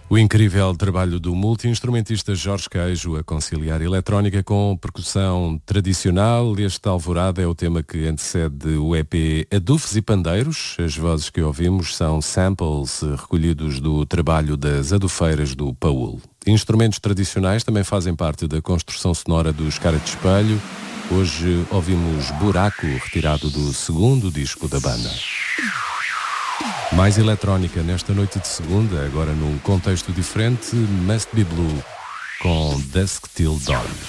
O incrível trabalho do multi-instrumentista Jorge Queijo a conciliar eletrónica com percussão tradicional. Este Alvorada é o tema que antecede o EP Adufes e Pandeiros. As vozes que ouvimos são samples recolhidos do trabalho das adufeiras do Paul. Instrumentos tradicionais também fazem parte da construção sonora dos Cara de Espelho. Hoje ouvimos Buraco, retirado do segundo disco da banda. Mais eletrónica nesta noite de segunda, agora num contexto diferente, Must Be Blue, com Dusk Till Dawn.